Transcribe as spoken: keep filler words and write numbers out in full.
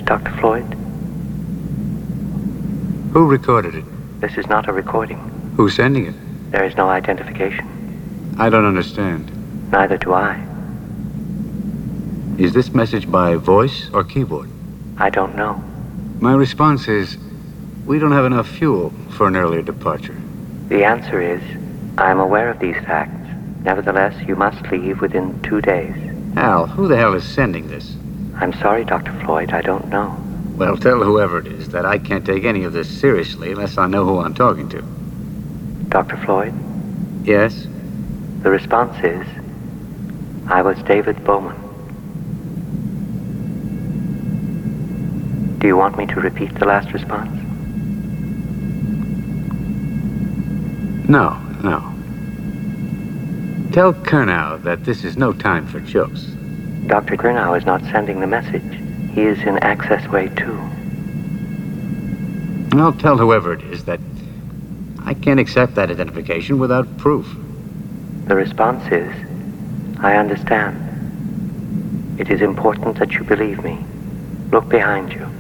Doctor Floyd? Who recorded it? This is not a recording. Who's sending it? There is no identification. I don't understand. Neither do I. Is this message by voice or keyboard? I don't know. My response is, we don't have enough fuel for an earlier departure. The answer is, I am aware of these facts. Nevertheless, you must leave within two days. Al, who the hell is sending this? I'm sorry, Doctor Floyd, I don't know. Well, tell whoever it is that I can't take any of this seriously unless I know who I'm talking to. Doctor Floyd? Yes? The response is, I was David Bowman. Do you want me to repeat the last response? No, no. Tell Kurnow that this is no time for jokes. Doctor Kurnow is not sending the message. He is in Accessway two. I'll tell whoever it is that I can't accept that identification without proof. The response is, I understand. It is important that you believe me. Look behind you.